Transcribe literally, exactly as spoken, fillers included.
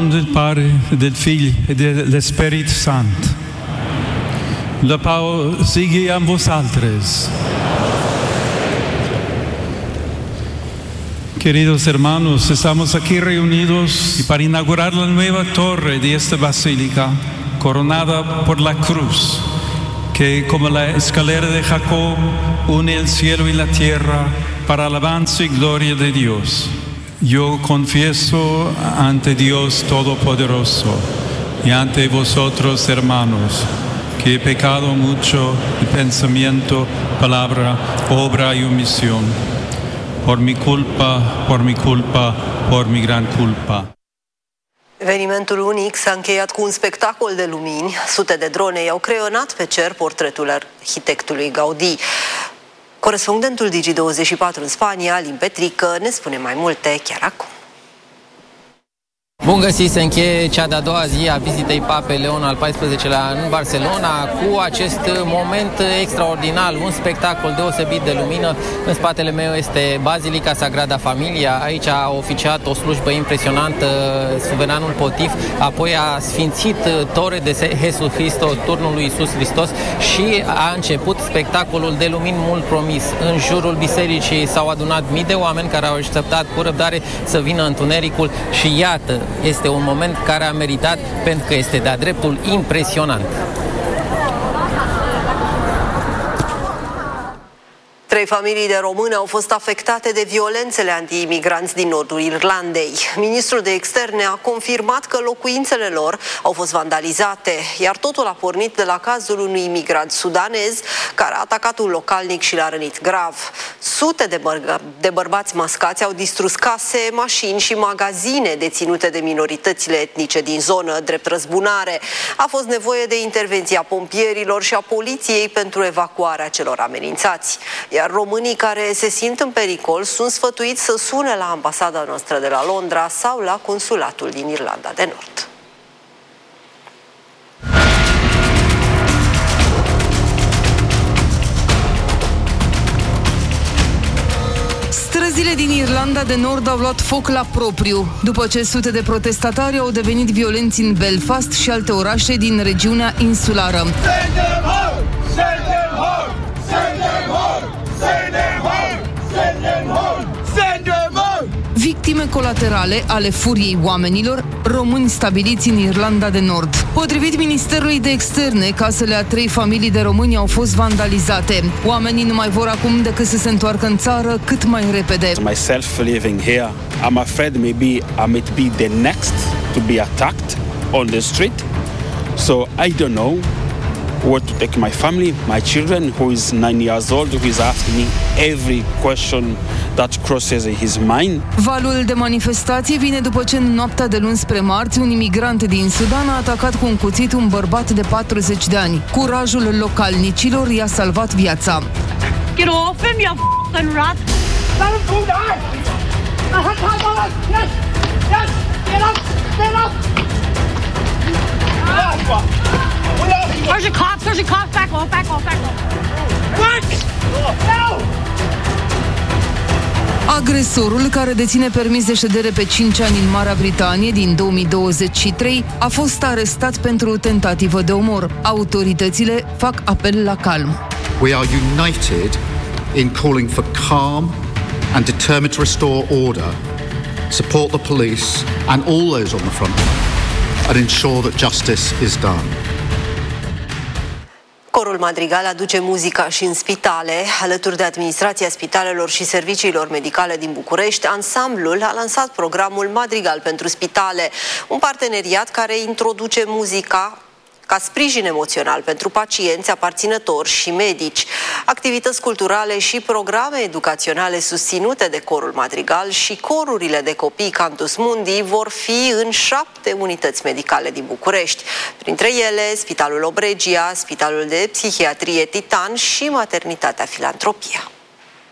nom del Padre, del Figlio e del Spirito Santo. La pau sigue amb vosaltres. Queridos hermanos, estamos aquí reunidos para inaugurar la nueva torre de esta basílica, coronada por la cruz, que como la escalera de Jacob une el cielo y la tierra para alabanza y gloria de Dios. Yo confieso ante Dios Todopoderoso y ante vosotros, hermanos, que he pecado mucho de pensamiento, palabra, obra y omisión. Por mi culpa, por mi culpa, por mi gran culpa. Evenimentul unic s-a încheiat cu un spectacol de lumini. Sute de drone i-au creionat pe cer portretul arhitectului Gaudí. Corespondentul Digi douăzeci și patru în Spania, Alin Petrică, ne spune mai multe chiar acum. Bun găsit, se încheie cea de-a doua zi a vizitei Papei Leon al paisprezecelea în Barcelona cu acest moment extraordinar, un spectacol deosebit de lumină. În spatele meu este Bazilica Sagrada Familia. Aici a oficiat o slujbă impresionantă suveranul pontif, apoi a sfințit Torre de Jesus Cristo, turnul lui Iisus Hristos, și a început spectacolul de lumini mult promis. În jurul bisericii s-au adunat mii de oameni care au așteptat cu răbdare să vină întunericul și iată, este un moment care a meritat pentru că este de-a dreptul impresionant. Trei familii de români au fost afectate de violențele anti-imigranți din nordul Irlandei. Ministrul de Externe a confirmat că locuințele lor au fost vandalizate, iar totul a pornit de la cazul unui imigrant sudanez care a atacat un localnic și l-a rănit grav. Sute de, băr- de bărbați mascați au distrus case, mașini și magazine deținute de minoritățile etnice din zonă, drept răzbunare. A fost nevoie de intervenția pompierilor și a poliției pentru evacuarea celor amenințați. Iar românii care se simt în pericol sunt sfătuiți să sune la ambasada noastră de la Londra sau la consulatul din Irlanda de Nord. Străzile din Irlanda de Nord au luat foc la propriu, după ce sute de protestatari au devenit violenți în Belfast și alte orașe din regiunea insulară. Victime colaterale ale furiei oamenilor, români stabiliți în Irlanda de Nord. Potrivit Ministerului de Externe, casele a trei familii de români au fost vandalizate. Oamenii nu mai vor acum decât să se întoarcă în țară cât mai repede. Myself living here, I'm afraid maybe I might be the next to be attacked on the street. So I don't know where to take my family, my children, who is nine years old, who is asking me every question that crosses his mind. Valul de manifestație vine după ce în noaptea de luni spre marți, un imigrant din Sudan a atacat cu un cuțit un bărbat de patruzeci de ani. Curajul localnicilor i-a salvat viața. Get off him, you f***ing rat! Let him go down! Yes! Yes! Get up! Get up! There's your cops! There's your cops! Back off! Back off! Back off! What? No! Agresorul, care deține permis de ședere pe cinci ani în Marea Britanie din două mii douăzeci și trei, a fost arestat pentru tentativă de omor. Autoritățile fac apel la calm. We are united in calling for calm and determined to restore order, support the police and all those on the front line, and ensure that justice is done. Corul Madrigal aduce muzica și în spitale. Alături de administrația spitalelor și serviciilor medicale din București, ansamblul a lansat programul Madrigal pentru spitale, un parteneriat care introduce muzica ca sprijin emoțional pentru pacienți, aparținători și medici. Activități culturale și programe educaționale susținute de Corul Madrigal și corurile de copii Cantus Mundi vor fi în șapte unități medicale din București. Printre ele, Spitalul Obregia, Spitalul de Psihiatrie Titan și Maternitatea Filantropia.